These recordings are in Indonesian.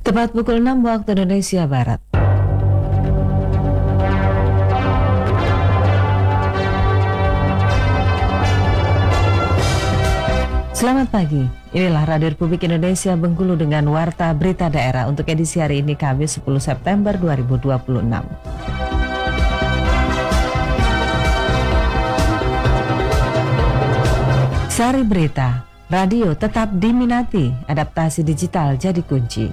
Tepat pukul 6 waktu Indonesia Barat. Selamat pagi, inilah Radio Republik Indonesia Bengkulu dengan Warta Berita Daerah untuk edisi hari ini Kamis 10 September 2026. Sari berita, radio tetap diminati, adaptasi digital jadi kunci.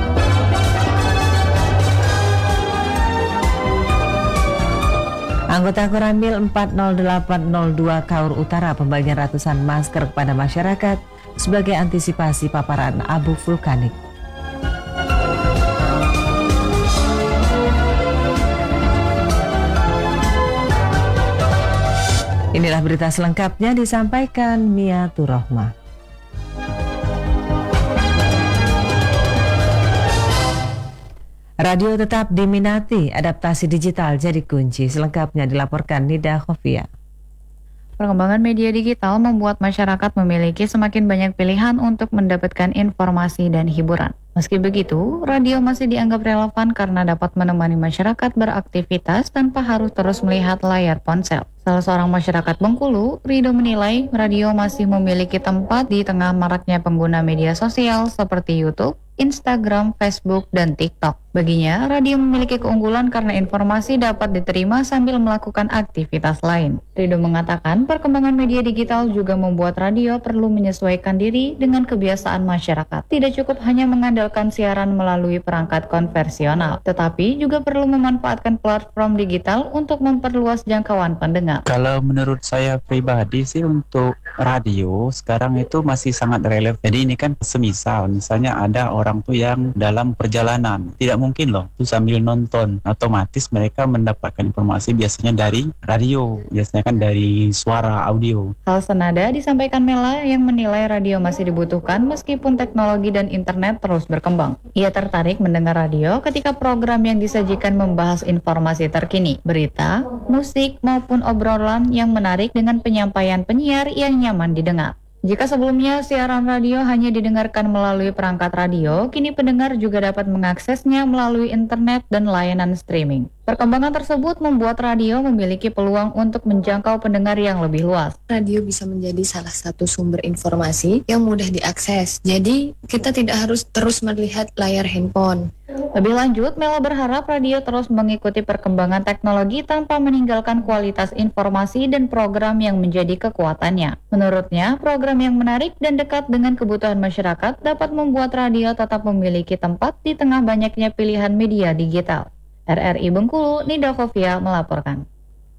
Anggota Koramil 40802 Kaur Utara pembagian ratusan masker kepada masyarakat sebagai antisipasi paparan abu vulkanik. Inilah berita selengkapnya disampaikan Mia Turohma. Radio tetap diminati, adaptasi digital jadi kunci. Selengkapnya dilaporkan Nida Khofia. Perkembangan media digital membuat masyarakat memiliki semakin banyak pilihan untuk mendapatkan informasi dan hiburan. Meski begitu, radio masih dianggap relevan karena dapat menemani masyarakat beraktivitas tanpa harus terus melihat layar ponsel. Salah seorang masyarakat Bengkulu, Rido, menilai radio masih memiliki tempat di tengah maraknya pengguna media sosial seperti YouTube, Instagram, Facebook, dan TikTok. Baginya, radio memiliki keunggulan karena informasi dapat diterima sambil melakukan aktivitas lain. Rido mengatakan perkembangan media digital juga membuat radio perlu menyesuaikan diri dengan kebiasaan masyarakat. Tidak cukup hanya mengandalkan siaran melalui perangkat konvensional, tetapi juga perlu memanfaatkan platform digital untuk memperluas jangkauan pendengar. Kalau menurut saya pribadi sih untuk radio sekarang itu masih sangat relevan. Jadi ini kan misalnya ada orang tuh yang dalam perjalanan, tidak mungkin loh tuh sambil nonton, otomatis mereka mendapatkan informasi biasanya dari radio, biasanya kan dari suara audio. Hal senada disampaikan Mela yang menilai radio masih dibutuhkan meskipun teknologi dan internet terus berkembang. Ia tertarik mendengar radio ketika program yang disajikan membahas informasi terkini, berita, musik maupun obrolan yang menarik dengan penyampaian penyiar yang nyaman didengar. Jika sebelumnya siaran radio hanya didengarkan melalui perangkat radio, kini pendengar juga dapat mengaksesnya melalui internet dan layanan streaming. Perkembangan tersebut membuat radio memiliki peluang untuk menjangkau pendengar yang lebih luas. Radio bisa menjadi salah satu sumber informasi yang mudah diakses. Jadi, kita tidak harus terus melihat layar handphone. Lebih lanjut, Mela berharap radio terus mengikuti perkembangan teknologi tanpa meninggalkan kualitas informasi dan program yang menjadi kekuatannya. Menurutnya, program yang menarik dan dekat dengan kebutuhan masyarakat dapat membuat radio tetap memiliki tempat di tengah banyaknya pilihan media digital. RRI Bengkulu, Nida Khofia melaporkan.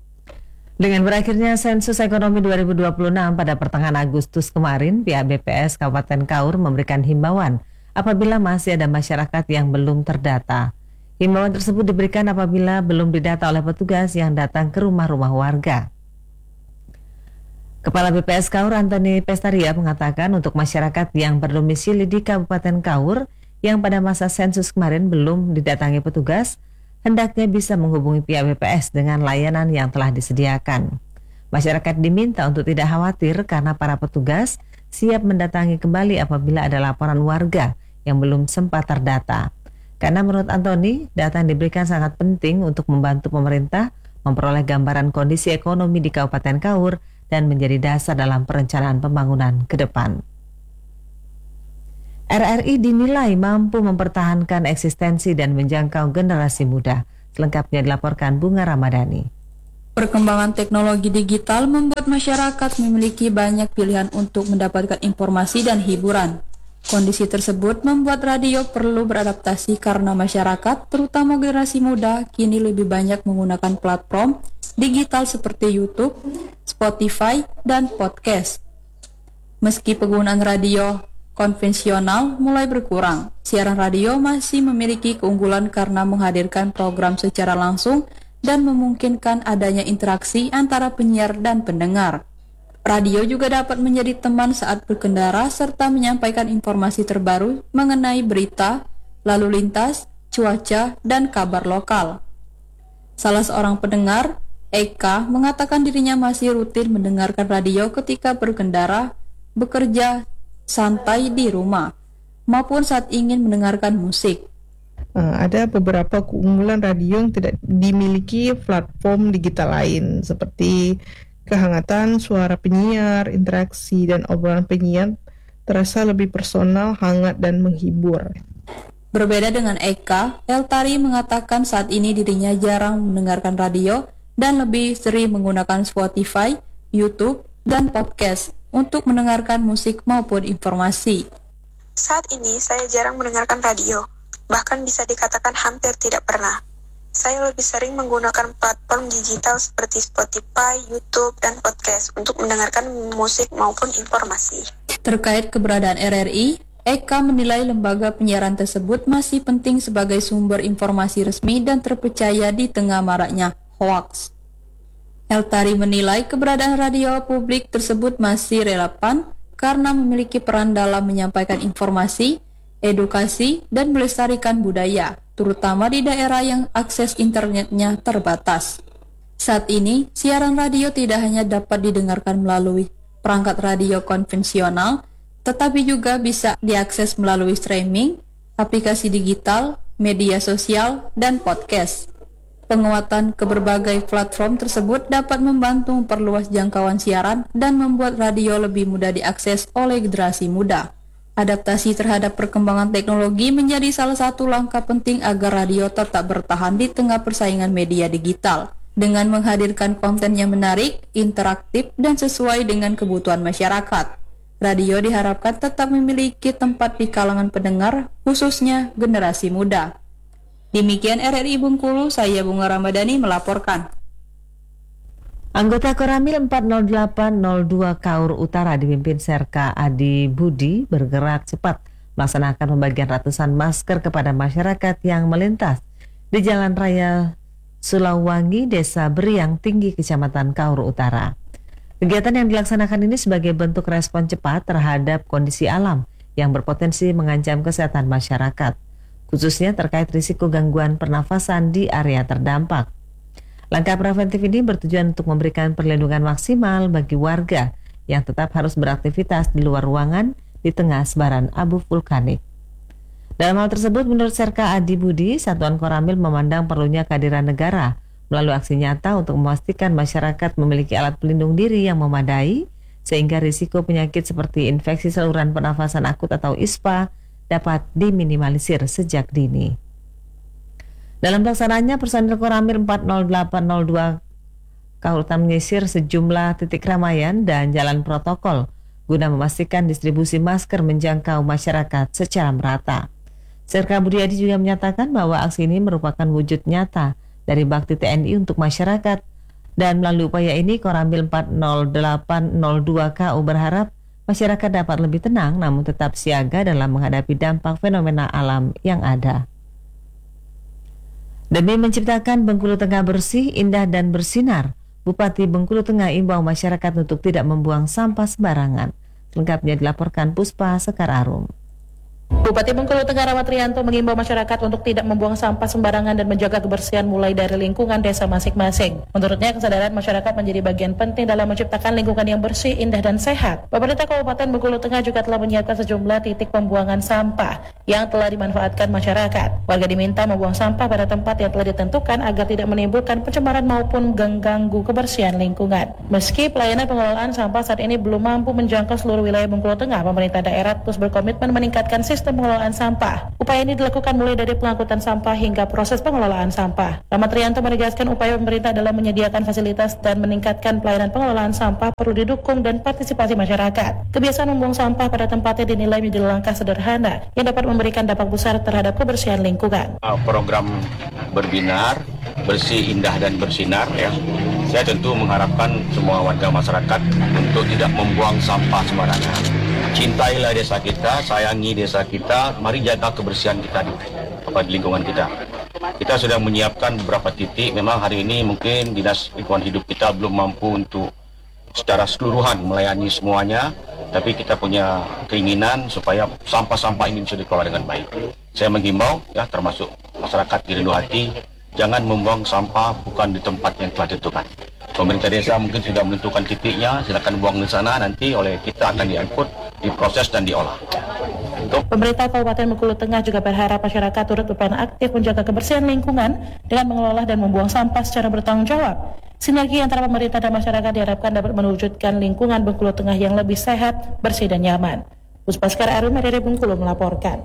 Dengan berakhirnya sensus ekonomi 2026 pada pertengahan Agustus kemarin, pihak BPS Kabupaten Kaur memberikan himbauan apabila masih ada masyarakat yang belum terdata. Himbauan tersebut diberikan apabila belum didata oleh petugas yang datang ke rumah-rumah warga. Kepala BPS Kaur Antoni Pestaria mengatakan untuk masyarakat yang berdomisili di Kabupaten Kaur yang pada masa sensus kemarin belum didatangi petugas, hendaknya bisa menghubungi pihak BPS dengan layanan yang telah disediakan. Masyarakat diminta untuk tidak khawatir karena para petugas siap mendatangi kembali apabila ada laporan warga yang belum sempat terdata. Karena menurut Antoni, data yang diberikan sangat penting untuk membantu pemerintah memperoleh gambaran kondisi ekonomi di Kabupaten Kaur dan menjadi dasar dalam perencanaan pembangunan ke depan. RRI dinilai mampu mempertahankan eksistensi dan menjangkau generasi muda. Selengkapnya dilaporkan Bunga Ramadhani. Perkembangan teknologi digital membuat masyarakat memiliki banyak pilihan untuk mendapatkan informasi dan hiburan. Kondisi tersebut membuat radio perlu beradaptasi karena masyarakat, terutama generasi muda, kini lebih banyak menggunakan platform digital seperti YouTube, Spotify, dan podcast. Meski penggunaan radio konvensional mulai berkurang, siaran radio masih memiliki keunggulan karena menghadirkan program secara langsung dan memungkinkan adanya interaksi antara penyiar dan pendengar. Radio juga dapat menjadi teman saat berkendara serta menyampaikan informasi terbaru mengenai berita, lalu lintas, cuaca, dan kabar lokal. Salah seorang pendengar, Eka, mengatakan dirinya masih rutin mendengarkan radio ketika berkendara, bekerja, santai di rumah. maupun saat ingin mendengarkan musik. Ada beberapa keunggulan radio yang tidak dimiliki platform digital lain, seperti kehangatan suara penyiar, interaksi dan obrolan penyiar terasa lebih personal, hangat, dan menghibur. Berbeda dengan Eka, Eltari mengatakan saat ini dirinya jarang mendengarkan radio dan lebih sering menggunakan Spotify, YouTube, dan podcast untuk mendengarkan musik maupun informasi. Saat ini saya jarang mendengarkan radio, bahkan bisa dikatakan hampir tidak pernah. Saya lebih sering menggunakan platform digital seperti Spotify, YouTube, dan podcast untuk mendengarkan musik maupun informasi. Terkait keberadaan RRI, Eka menilai lembaga penyiaran tersebut masih penting sebagai sumber informasi resmi dan terpercaya di tengah maraknya hoaks. Eltari menilai keberadaan radio publik tersebut masih relevan karena memiliki peran dalam menyampaikan informasi, edukasi, dan melestarikan budaya, terutama di daerah yang akses internetnya terbatas. Saat ini, siaran radio tidak hanya dapat didengarkan melalui perangkat radio konvensional, tetapi juga bisa diakses melalui streaming, aplikasi digital, media sosial, dan podcast. Penguatan ke berbagai platform tersebut dapat membantu memperluas jangkauan siaran dan membuat radio lebih mudah diakses oleh generasi muda. Adaptasi terhadap perkembangan teknologi menjadi salah satu langkah penting agar radio tetap bertahan di tengah persaingan media digital. Dengan menghadirkan konten yang menarik, interaktif, dan sesuai dengan kebutuhan masyarakat, radio diharapkan tetap memiliki tempat di kalangan pendengar, khususnya generasi muda. Demikian RRI Bengkulu, saya Bunga Ramadhani melaporkan. Anggota Koramil 40802 Kaur Utara dipimpin Serka Adi Budi bergerak cepat melaksanakan pembagian ratusan masker kepada masyarakat yang melintas di Jalan Raya Sulawangi, Desa Beriang Tinggi, Kecamatan Kaur Utara. Kegiatan yang dilaksanakan ini sebagai bentuk respon cepat terhadap kondisi alam yang berpotensi mengancam kesehatan masyarakat, khususnya terkait risiko gangguan pernafasan di area terdampak. Langkah preventif ini bertujuan untuk memberikan perlindungan maksimal bagi warga yang tetap harus beraktivitas di luar ruangan di tengah sebaran abu vulkanik. Dalam hal tersebut, menurut Serka Adi Budi, Satuan Koramil memandang perlunya kehadiran negara melalui aksi nyata untuk memastikan masyarakat memiliki alat pelindung diri yang memadai sehingga risiko penyakit seperti infeksi saluran pernafasan akut atau ISPA dapat diminimalisir sejak dini. Dalam pelaksanaannya, personil Koramil 40802 Kahurutan menyisir sejumlah titik keramaian dan jalan protokol guna memastikan distribusi masker menjangkau masyarakat secara merata. Serka Budiadi juga menyatakan bahwa aksi ini merupakan wujud nyata dari bakti TNI untuk masyarakat, dan melalui upaya ini Koramil 40802 KU berharap masyarakat dapat lebih tenang namun tetap siaga dalam menghadapi dampak fenomena alam yang ada. Demi menciptakan Bengkulu Tengah bersih, indah, dan bersinar, Bupati Bengkulu Tengah imbau masyarakat untuk tidak membuang sampah sembarangan. Lengkapnya dilaporkan Puspa Sekar Arum. Bupati Bengkulu Tengah Rahmat Rianto mengimbau masyarakat untuk tidak membuang sampah sembarangan dan menjaga kebersihan mulai dari lingkungan desa masing-masing. Menurutnya, kesadaran masyarakat menjadi bagian penting dalam menciptakan lingkungan yang bersih, indah, dan sehat. Pemerintah Kabupaten Bengkulu Tengah juga telah menyiapkan sejumlah titik pembuangan sampah yang telah dimanfaatkan masyarakat. Warga diminta membuang sampah pada tempat yang telah ditentukan agar tidak menimbulkan pencemaran maupun mengganggu kebersihan lingkungan. Meski pelayanan pengelolaan sampah saat ini belum mampu menjangkau seluruh wilayah Bengkulu Tengah, pemerintah daerah terus berkomitmen meningkatkan sistem pengelolaan sampah. Upaya ini dilakukan mulai dari pengangkutan sampah hingga proses pengelolaan sampah. Rahmat Rianto menegaskan upaya pemerintah dalam menyediakan fasilitas dan meningkatkan pelayanan pengelolaan sampah perlu didukung dan partisipasi masyarakat. Kebiasaan membuang sampah pada tempatnya dinilai menjadi langkah sederhana yang dapat memberikan dampak besar terhadap kebersihan lingkungan. Program berbinar, bersih, indah, dan bersinar, ya. Saya tentu mengharapkan semua warga masyarakat untuk tidak membuang sampah sembarangan. Cintailah desa kita, sayangi desa kita, mari jaga kebersihan kita di lingkungan kita. Kita sudah menyiapkan beberapa titik, memang hari ini mungkin Dinas Lingkungan Hidup kita belum mampu untuk secara keseluruhan melayani semuanya, tapi kita punya keinginan supaya sampah-sampah ini bisa dikelola dengan baik. Saya menghimbau, ya, termasuk masyarakat di Rindu Hati, jangan membuang sampah bukan di tempat yang telah ditentukan. Pemerintah desa mungkin sudah menentukan titiknya, silakan buang di sana, nanti oleh kita akan diangkut, diproses dan diolah. untuk Pemerintah Kabupaten Bengkulu Tengah juga berharap masyarakat turut berperan aktif menjaga kebersihan lingkungan dengan mengelola dan membuang sampah secara bertanggung jawab. Sinergi antara pemerintah dan masyarakat diharapkan dapat mewujudkan lingkungan Bengkulu Tengah yang lebih sehat, bersih dan nyaman. Puspaskar Arum dari Bengkulu melaporkan.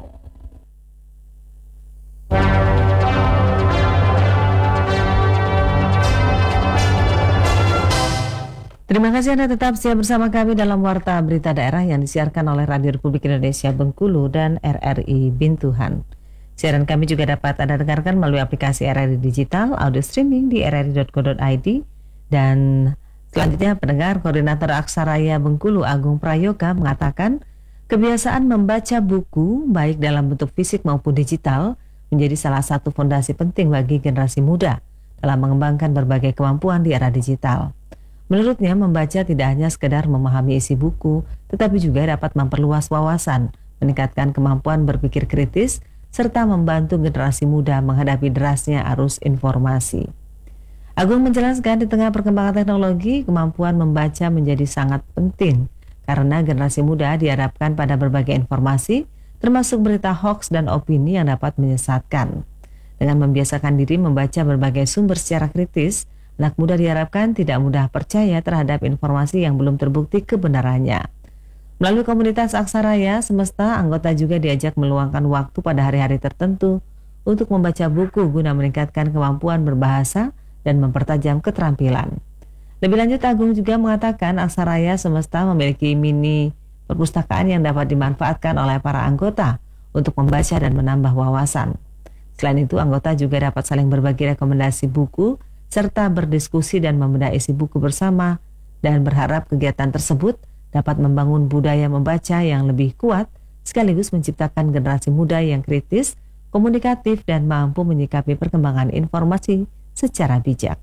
Terima kasih Anda tetap siap bersama kami dalam Warta Berita Daerah yang disiarkan oleh Radio Republik Indonesia Bengkulu dan RRI Bintuhan. Siaran kami juga dapat Anda dengarkan melalui aplikasi RRI Digital, audio streaming di rri.co.id, dan selanjutnya pendengar Koordinator Aksaraya Bengkulu Agung Prayoga mengatakan kebiasaan membaca buku baik dalam bentuk fisik maupun digital menjadi salah satu fondasi penting bagi generasi muda dalam mengembangkan berbagai kemampuan di era digital. Menurutnya, membaca tidak hanya sekedar memahami isi buku, tetapi juga dapat memperluas wawasan, meningkatkan kemampuan berpikir kritis, serta membantu generasi muda menghadapi derasnya arus informasi. Agung menjelaskan di tengah perkembangan teknologi, kemampuan membaca menjadi sangat penting, karena generasi muda dihadapkan pada berbagai informasi, termasuk berita hoaks dan opini yang dapat menyesatkan. Dengan membiasakan diri membaca berbagai sumber secara kritis, anak muda diharapkan tidak mudah percaya terhadap informasi yang belum terbukti kebenarannya. Melalui komunitas Aksaraya Semesta, anggota juga diajak meluangkan waktu pada hari-hari tertentu untuk membaca buku guna meningkatkan kemampuan berbahasa dan mempertajam keterampilan. Lebih lanjut, Agung juga mengatakan Aksaraya Semesta memiliki mini perpustakaan yang dapat dimanfaatkan oleh para anggota untuk membaca dan menambah wawasan. Selain itu, anggota juga dapat saling berbagi rekomendasi buku serta berdiskusi dan membedah isi buku bersama, dan berharap kegiatan tersebut dapat membangun budaya membaca yang lebih kuat sekaligus menciptakan generasi muda yang kritis, komunikatif, dan mampu menyikapi perkembangan informasi secara bijak.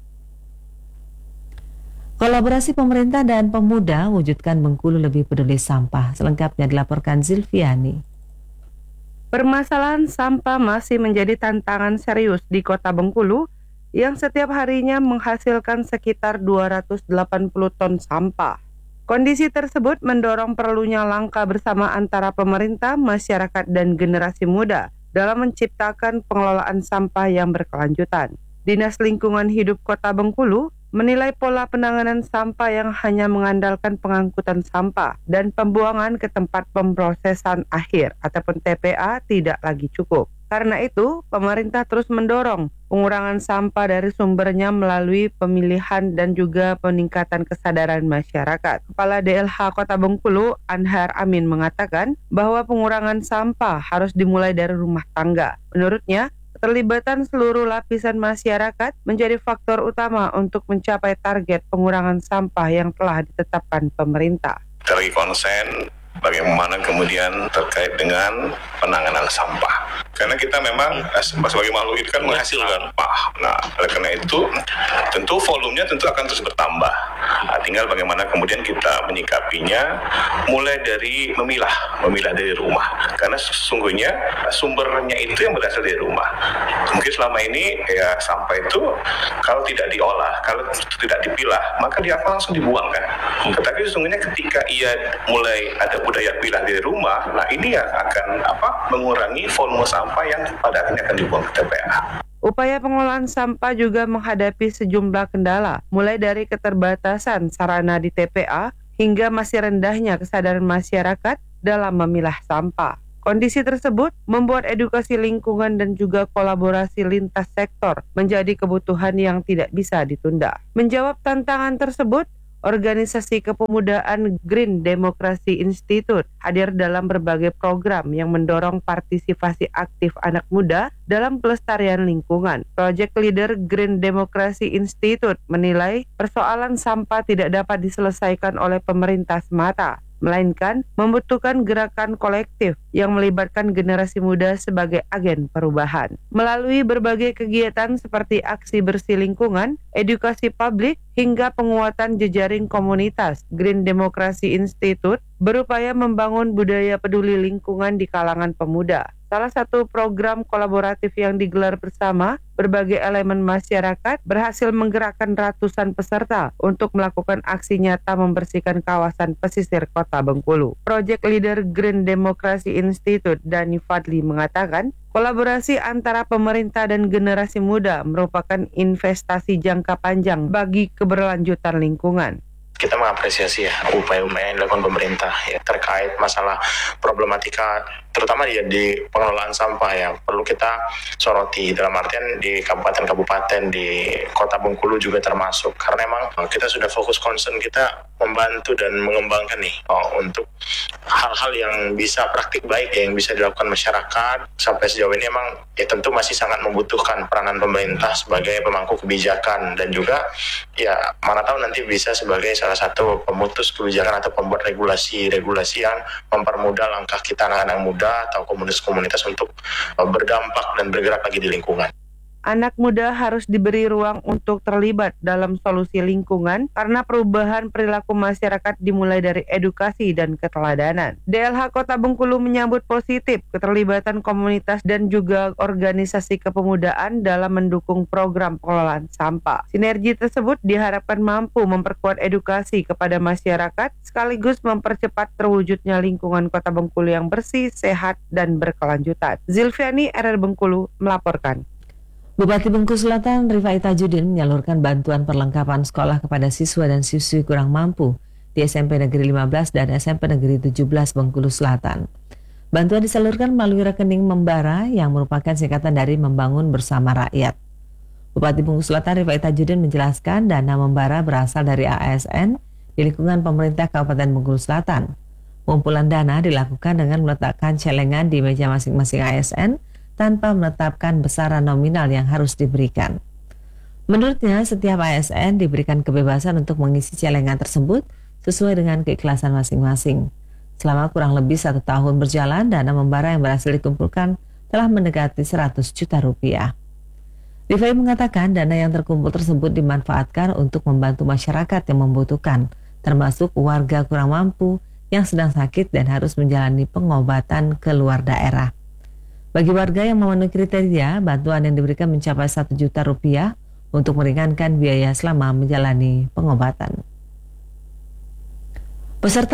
Kolaborasi pemerintah dan pemuda wujudkan Bengkulu lebih peduli sampah. Selengkapnya dilaporkan Zilviani. Permasalahan sampah masih menjadi tantangan serius di Kota Bengkulu yang setiap harinya menghasilkan sekitar 280 ton sampah. Kondisi tersebut mendorong perlunya langkah bersama antara pemerintah, masyarakat, dan generasi muda dalam menciptakan pengelolaan sampah yang berkelanjutan. Dinas Lingkungan Hidup Kota Bengkulu menilai pola penanganan sampah yang hanya mengandalkan pengangkutan sampah dan pembuangan ke tempat pemrosesan akhir ataupun TPA tidak lagi cukup. Karena itu, pemerintah terus mendorong pengurangan sampah dari sumbernya melalui pemilihan dan juga peningkatan kesadaran masyarakat. Kepala DLH Kota Bengkulu, Anhar Amin, mengatakan bahwa pengurangan sampah harus dimulai dari rumah tangga. Menurutnya, keterlibatan seluruh lapisan masyarakat menjadi faktor utama untuk mencapai target pengurangan sampah yang telah ditetapkan pemerintah. Dari konsen bagaimana kemudian terkait dengan penanganan sampah. Karena kita memang sebagai makhluk itu kan menghasilkan sampah. Nah, oleh karena itu tentu volumenya tentu akan terus bertambah. Nah, tinggal bagaimana kemudian kita menyikapinya mulai dari memilah dari rumah. Karena sesungguhnya sumbernya itu yang berasal dari rumah. Mungkin selama ini ya sampah itu kalau tidak diolah, kalau tidak dipilah, maka dia akan langsung dibuang kan. Tetapi sesungguhnya ketika ia mulai ada budaya pilah dari rumah, nah ini yang akan mengurangi volume sampah yang pada akhirnya akan dibuang ke TPA. Upaya pengelolaan sampah juga menghadapi sejumlah kendala, mulai dari keterbatasan sarana di TPA hingga masih rendahnya kesadaran masyarakat dalam memilah sampah. Kondisi tersebut membuat edukasi lingkungan dan juga kolaborasi lintas sektor menjadi kebutuhan yang tidak bisa ditunda. Menjawab tantangan tersebut, Organisasi Kepemudaan Green Democracy Institute hadir dalam berbagai program yang mendorong partisipasi aktif anak muda dalam pelestarian lingkungan. Project Leader Green Democracy Institute menilai persoalan sampah tidak dapat diselesaikan oleh pemerintah semata, melainkan membutuhkan gerakan kolektif yang melibatkan generasi muda sebagai agen perubahan. Melalui berbagai kegiatan seperti aksi bersih lingkungan, edukasi publik, hingga penguatan jejaring komunitas, Green Democracy Institute berupaya membangun budaya peduli lingkungan di kalangan pemuda. Salah satu program kolaboratif yang digelar bersama berbagai elemen masyarakat berhasil menggerakkan ratusan peserta untuk melakukan aksi nyata membersihkan kawasan pesisir Kota Bengkulu. Project Leader Green Democracy Institute Dani Fadli mengatakan, kolaborasi antara pemerintah dan generasi muda merupakan investasi jangka panjang bagi keberlanjutan lingkungan. Kita mengapresiasi upaya-upaya yang dilakukan pemerintah terkait masalah problematika terutama di pengelolaan sampah yang perlu kita soroti, dalam artian di kabupaten-kabupaten di Kota Bengkulu juga termasuk, karena memang kita sudah fokus concern kita membantu dan mengembangkan untuk hal-hal yang bisa praktik baik yang bisa dilakukan masyarakat. Sampai sejauh ini memang tentu masih sangat membutuhkan peranan pemerintah sebagai pemangku kebijakan dan juga mana tahu nanti bisa sebagai salah satu pemutus kebijakan atau pembuat regulasi yang mempermudah langkah kita anak-anak muda atau komunitas-komunitas untuk berdampak dan bergerak lagi di lingkungan. Anak muda harus diberi ruang untuk terlibat dalam solusi lingkungan karena perubahan perilaku masyarakat dimulai dari edukasi dan keteladanan. DLH Kota Bengkulu menyambut positif keterlibatan komunitas dan juga organisasi kepemudaan dalam mendukung program pengelolaan sampah. Sinergi tersebut diharapkan mampu memperkuat edukasi kepada masyarakat sekaligus mempercepat terwujudnya lingkungan Kota Bengkulu yang bersih, sehat, dan berkelanjutan. Zilviani, RR Bengkulu, melaporkan. Bupati Bengkulu Selatan Rifai Tajudin menyalurkan bantuan perlengkapan sekolah kepada siswa dan siswi kurang mampu di SMP Negeri 15 dan SMP Negeri 17 Bengkulu Selatan. Bantuan disalurkan melalui rekening Membara yang merupakan singkatan dari Membangun Bersama Rakyat. Bupati Bengkulu Selatan Rifai Tajudin menjelaskan dana Membara berasal dari ASN di lingkungan pemerintah Kabupaten Bengkulu Selatan. Pengumpulan dana dilakukan dengan meletakkan celengan di meja masing-masing ASN tanpa menetapkan besaran nominal yang harus diberikan. Menurutnya, setiap ASN diberikan kebebasan untuk mengisi celengan tersebut sesuai dengan keikhlasan masing-masing. Selama kurang lebih 1 tahun berjalan, dana Membara yang berhasil dikumpulkan telah mendekati 100 juta rupiah. Rifai mengatakan dana yang terkumpul tersebut dimanfaatkan untuk membantu masyarakat yang membutuhkan, termasuk warga kurang mampu yang sedang sakit dan harus menjalani pengobatan ke luar daerah. Bagi warga yang memenuhi kriteria, bantuan yang diberikan mencapai 1 juta rupiah untuk meringankan biaya selama menjalani pengobatan. Peserta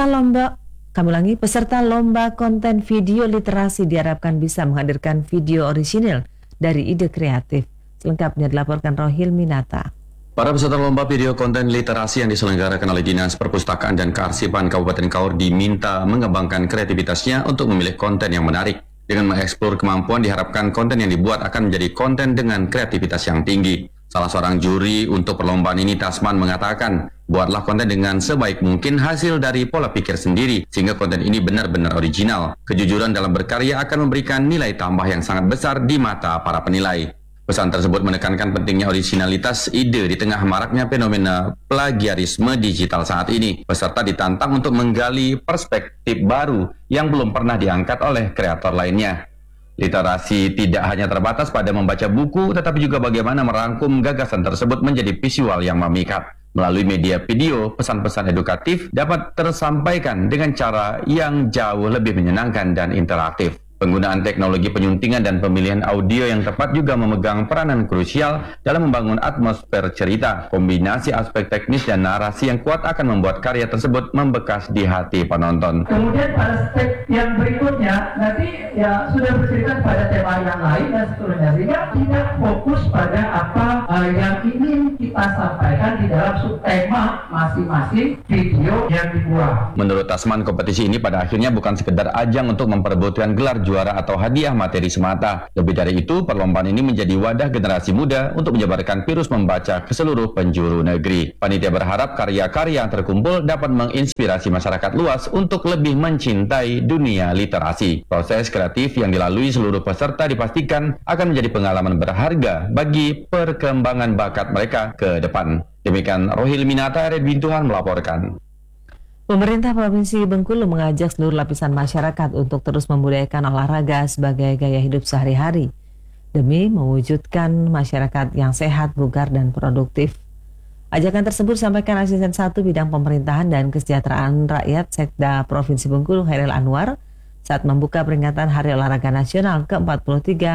lomba konten video literasi diharapkan bisa menghadirkan video orisinil dari ide kreatif. Selengkapnya dilaporkan Rohil Minata. Para peserta lomba video konten literasi yang diselenggarakan oleh Dinas Perpustakaan dan Kearsipan Kabupaten Kaur diminta mengembangkan kreativitasnya untuk memilih konten yang menarik. Dengan mengeksplor kemampuan, diharapkan konten yang dibuat akan menjadi konten dengan kreativitas yang tinggi. Salah seorang juri untuk perlombaan ini, Tasman, mengatakan, buatlah konten dengan sebaik mungkin hasil dari pola pikir sendiri, sehingga konten ini benar-benar original. Kejujuran dalam berkarya akan memberikan nilai tambah yang sangat besar di mata para penilai. Pesan tersebut menekankan pentingnya originalitas ide di tengah maraknya fenomena plagiarisme digital saat ini. Peserta ditantang untuk menggali perspektif baru yang belum pernah diangkat oleh kreator lainnya. Literasi tidak hanya terbatas pada membaca buku, tetapi juga bagaimana merangkum gagasan tersebut menjadi visual yang memikat. Melalui media video, pesan-pesan edukatif dapat tersampaikan dengan cara yang jauh lebih menyenangkan dan interaktif. Penggunaan teknologi penyuntingan dan pemilihan audio yang tepat juga memegang peranan krusial dalam membangun atmosfer cerita. Kombinasi aspek teknis dan narasi yang kuat akan membuat karya tersebut membekas di hati penonton. Kemudian pada step yang berikutnya nanti sudah bercerita pada tema yang lain dan seterusnya, sehingga tidak fokus pada apa yang ingin kita sampaikan di dalam subtema masing-masing video yang dibuat. Menurut Tasman, kompetisi ini pada akhirnya bukan sekedar ajang untuk memperebutkan gelar juara atau hadiah materi semata. Lebih dari itu, perlombaan ini menjadi wadah generasi muda untuk menyebarkan virus membaca ke seluruh penjuru negeri. Panitia berharap karya-karya yang terkumpul dapat menginspirasi masyarakat luas untuk lebih mencintai dunia literasi. Proses kreatif yang dilalui seluruh peserta dipastikan akan menjadi pengalaman berharga bagi perkembangan bakat mereka ke depan. Demikian Rohil Minata, Red Bintuhan melaporkan. Pemerintah Provinsi Bengkulu mengajak seluruh lapisan masyarakat untuk terus membudayakan olahraga sebagai gaya hidup sehari-hari demi mewujudkan masyarakat yang sehat, bugar, dan produktif. Ajakan tersebut disampaikan Asisten 1 Bidang Pemerintahan dan Kesejahteraan Rakyat Sekda Provinsi Bengkulu Hairil Anwar saat membuka peringatan Hari Olahraga Nasional ke-43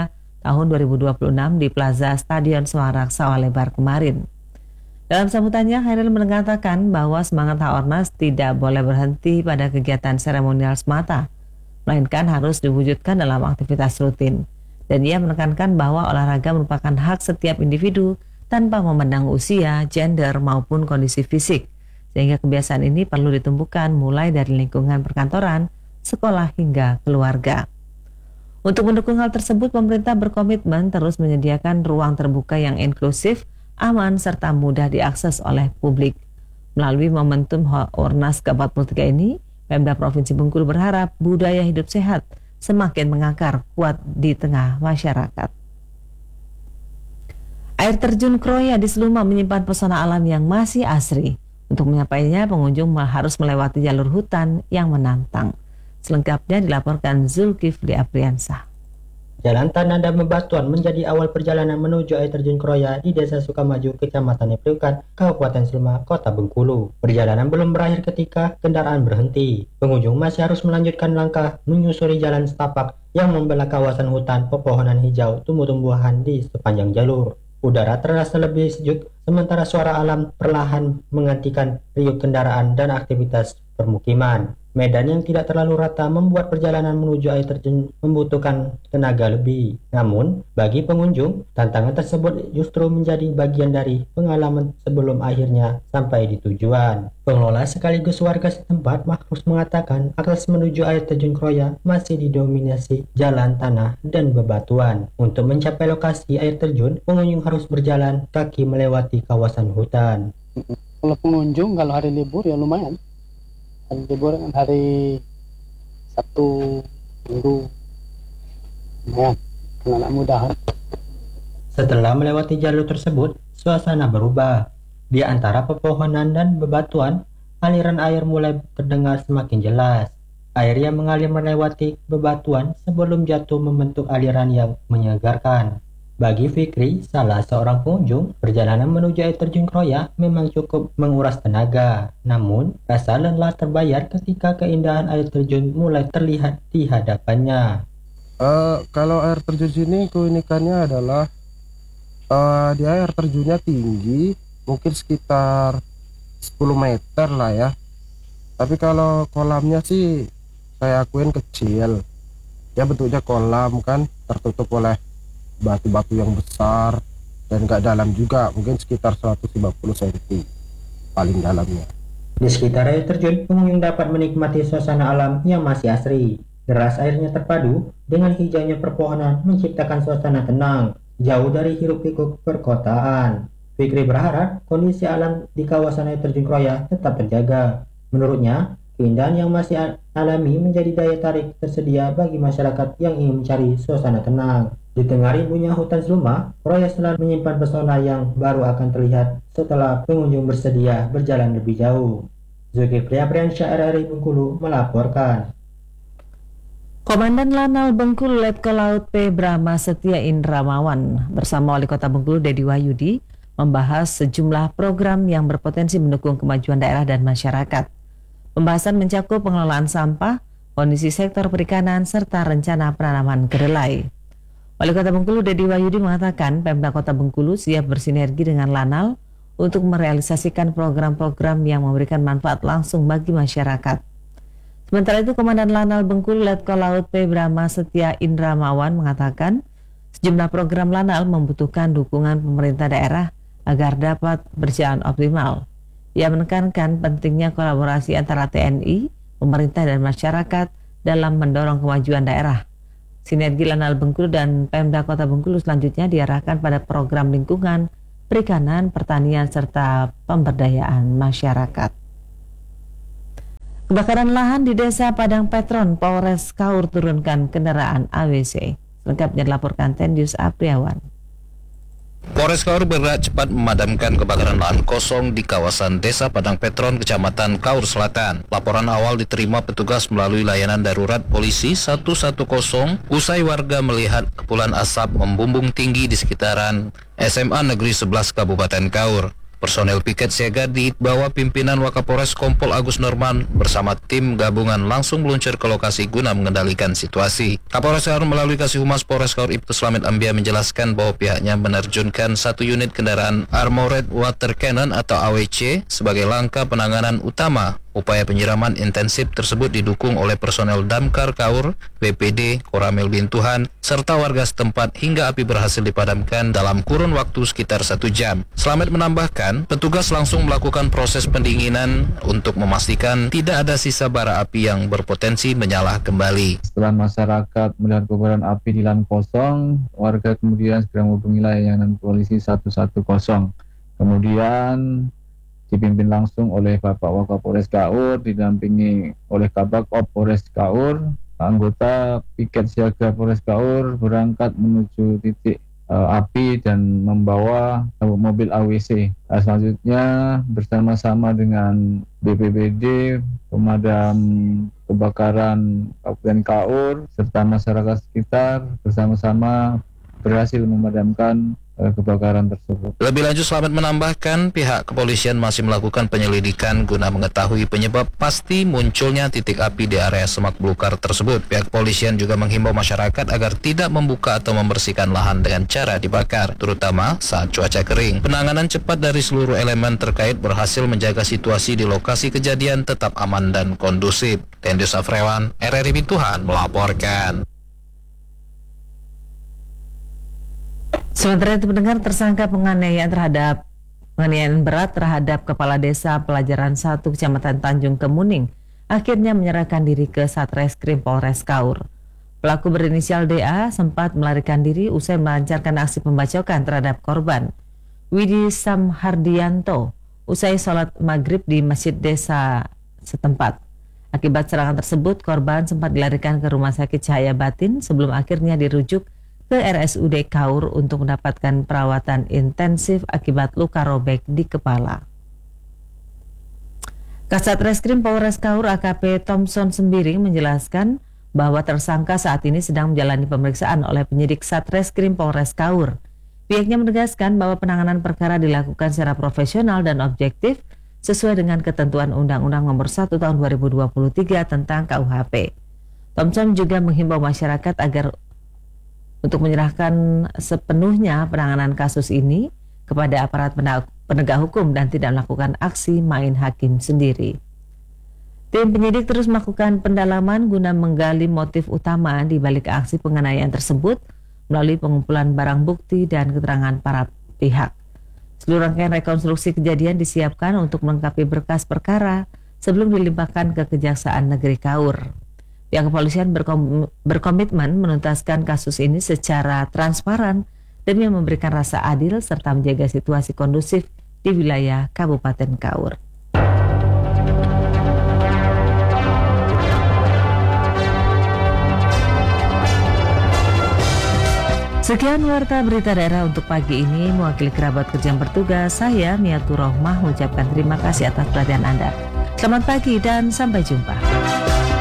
tahun 2026 di Plaza Stadion Semarak Sawah Lebar kemarin. Dalam sambutannya, Hairil mengatakan bahwa semangat Haornas tidak boleh berhenti pada kegiatan seremonial semata, melainkan harus diwujudkan dalam aktivitas rutin. Dan ia menekankan bahwa olahraga merupakan hak setiap individu tanpa memandang usia, gender, maupun kondisi fisik, sehingga kebiasaan ini perlu ditumbuhkan mulai dari lingkungan perkantoran, sekolah, hingga keluarga. Untuk mendukung hal tersebut, pemerintah berkomitmen terus menyediakan ruang terbuka yang inklusif, aman, serta mudah diakses oleh publik. Melalui momentum Haornas ke-43 ini, Pemda Provinsi Bengkulu berharap budaya hidup sehat semakin mengakar kuat di tengah masyarakat. Air terjun Kroya di Seluma menyimpan pesona alam yang masih asri. Untuk menyapainya, pengunjung harus melewati jalur hutan yang menantang. Selengkapnya dilaporkan Zulkifli Apriansah. Jalan tanah dan bebatuan menjadi awal perjalanan menuju air terjun Kroya di Desa Sukamaju, Kecamatan Priukan, Kabupaten Seluma, Kota Bengkulu. Perjalanan belum berakhir ketika kendaraan berhenti. Pengunjung masih harus melanjutkan langkah menyusuri jalan setapak yang membelah kawasan hutan pepohonan hijau tumbuh-tumbuhan di sepanjang jalur. Udara terasa lebih sejuk, sementara suara alam perlahan menggantikan riuh kendaraan dan aktivitas permukiman. Medan yang tidak terlalu rata membuat perjalanan menuju air terjun membutuhkan tenaga lebih. Namun, bagi pengunjung, tantangan tersebut justru menjadi bagian dari pengalaman sebelum akhirnya sampai di tujuan. Pengelola sekaligus warga setempat harus mengatakan akses menuju air terjun Kroya masih didominasi jalan tanah dan bebatuan. Untuk mencapai lokasi air terjun, pengunjung harus berjalan kaki melewati kawasan hutan. Kalau pengunjung, kalau hari libur ya lumayan. Libur kan hari Sabtu, Minggu, lumayan, anak mudahan. Setelah melewati jalur tersebut, suasana berubah. Di antara pepohonan dan bebatuan, aliran air mulai terdengar semakin jelas. Air yang mengalir melewati bebatuan sebelum jatuh membentuk aliran yang menyegarkan. Bagi Fikri, salah seorang pengunjung, perjalanan menuju air terjun Kroya memang cukup menguras tenaga. Namun, rasa lelah terbayar ketika keindahan air terjun mulai terlihat di hadapannya. Kalau air terjun sini keunikannya adalah dia air terjunnya tinggi, mungkin sekitar 10 meter lah ya. Tapi kalau kolamnya sih saya akuin kecil. Ya bentuknya kolam kan, tertutup oleh batu-batu yang besar dan gak dalam juga, mungkin sekitar 150 cm paling dalamnya. Di sekitar air terjun, pengunjung dapat menikmati suasana alam yang masih asri. Deras airnya terpadu dengan hijaunya perpohonan menciptakan suasana tenang, jauh dari hiruk-pikuk perkotaan. Fikri berharap kondisi alam di kawasan air terjun Kroya tetap terjaga. Menurutnya, keindahan yang masih alami menjadi daya tarik tersedia bagi masyarakat yang ingin mencari suasana tenang. Di tengah ribunya hutan Seluma, Kroya selalu menyimpan pesona yang baru akan terlihat setelah pengunjung bersedia berjalan lebih jauh. Zulkifli Apriansyah, RRI Bengkulu melaporkan. Komandan Lanal Bengkulu Letkol Laut P. Brahma Setia Indramawan bersama Wali Kota Bengkulu Dedi Wahyudi membahas sejumlah program yang berpotensi mendukung kemajuan daerah dan masyarakat. Pembahasan mencakup pengelolaan sampah, kondisi sektor perikanan, serta rencana penanaman kedelai. Wali Kota Bengkulu Dedi Wahyudi mengatakan Pemda Kota Bengkulu siap bersinergi dengan Lanal untuk merealisasikan program-program yang memberikan manfaat langsung bagi masyarakat. Sementara itu, Komandan Lanal Bengkulu Letkol Laut P. Brahma Setia Indramawan mengatakan sejumlah program Lanal membutuhkan dukungan pemerintah daerah agar dapat berjalan optimal. Ia menekankan pentingnya kolaborasi antara TNI, pemerintah dan masyarakat dalam mendorong kemajuan daerah. Sinergi Lanal Bengkulu dan Pemda Kota Bengkulu selanjutnya diarahkan pada program lingkungan, perikanan, pertanian, serta pemberdayaan masyarakat. Kebakaran lahan di Desa Padang Petron, Polres Kaur turunkan kendaraan AWC. Lengkapnya dilaporkan Tendius Apriawan. Polres Kaur bergerak cepat memadamkan kebakaran lahan kosong di kawasan Desa Padang Petron, Kecamatan Kaur Selatan. Laporan awal diterima petugas melalui layanan darurat polisi 110 usai warga melihat kepulan asap membumbung tinggi di sekitaran SMA Negeri 11 Kabupaten Kaur. Personel piket siaga di bawah pimpinan Wakapolres Kompol Agus Norman bersama tim gabungan langsung meluncur ke lokasi guna mengendalikan situasi. Kapolres Kaur melalui Kasih Humas Polres Kaur Ibtu Slamet Ambia menjelaskan bahwa pihaknya menerjunkan 1 unit kendaraan Armored Water Cannon atau AWC sebagai langkah penanganan utama. Upaya penyiraman intensif tersebut didukung oleh personel Damkar Kaur, BPD, Koramil Bintuhan, serta warga setempat hingga api berhasil dipadamkan dalam kurun waktu sekitar 1 jam. Slamet menambahkan, petugas langsung melakukan proses pendinginan untuk memastikan tidak ada sisa bara api yang berpotensi menyala kembali. Setelah masyarakat melihat kobaran api di lahan kosong, warga kemudian segera menghubungi layanan polisi 110. Kemudian dipimpin langsung oleh Bapak Wakapolres Kaur, didampingi oleh Kabak Op Polres Kaur. Anggota piket siaga Polres Kaur berangkat menuju titik api dan membawa mobil AWC. Selanjutnya bersama-sama dengan BPBD, pemadam kebakaran Kabupaten Kaur, serta masyarakat sekitar bersama-sama berhasil memadamkan kebakaran tersebut. Lebih lanjut, Slamet menambahkan pihak kepolisian masih melakukan penyelidikan guna mengetahui penyebab pasti munculnya titik api di area Semak Belukar tersebut. Pihak kepolisian juga menghimbau masyarakat agar tidak membuka atau membersihkan lahan dengan cara dibakar, terutama saat cuaca kering. Penanganan cepat dari seluruh elemen terkait berhasil menjaga situasi di lokasi kejadian tetap aman dan kondusif. Tendius Afrewan, RRI Bintuhan melaporkan. Sementara itu pendengar, tersangka penganiayaan berat terhadap Kepala Desa Pelajaran 1 Kecamatan Tanjung Kemuning akhirnya menyerahkan diri ke Satreskrim Polres Kaur. Pelaku berinisial DA sempat melarikan diri usai melancarkan aksi pembacokan terhadap korban Widi Samhardianto usai sholat maghrib di masjid desa setempat. Akibat serangan tersebut, korban sempat dilarikan ke Rumah Sakit Cahaya Batin sebelum akhirnya dirujuk ke RSUD Kaur untuk mendapatkan perawatan intensif akibat luka robek di kepala. Kasat Reskrim Polres Kaur AKP Thompson Sembiring menjelaskan bahwa tersangka saat ini sedang menjalani pemeriksaan oleh penyidik Satreskrim Polres Kaur. Pihaknya menegaskan bahwa penanganan perkara dilakukan secara profesional dan objektif sesuai dengan ketentuan Undang-Undang Nomor 1 Tahun 2023 tentang KUHP. Thompson juga menghimbau masyarakat agar untuk menyerahkan sepenuhnya penanganan kasus ini kepada aparat penegak hukum dan tidak melakukan aksi main hakim sendiri. Tim penyidik terus melakukan pendalaman guna menggali motif utama di balik aksi penganiayaan tersebut melalui pengumpulan barang bukti dan keterangan para pihak. Seluruh rangkaian rekonstruksi kejadian disiapkan untuk melengkapi berkas perkara sebelum dilimpahkan ke Kejaksaan Negeri Kaur. Pihak kepolisian berkomitmen menuntaskan kasus ini secara transparan demi memberikan rasa adil serta menjaga situasi kondusif di wilayah Kabupaten Kaur. Sekian warta berita daerah untuk pagi ini. Mewakili kerabat kerja yang bertugas, saya Miatur Rohmah mengucapkan terima kasih atas perhatian Anda. Selamat pagi dan sampai jumpa.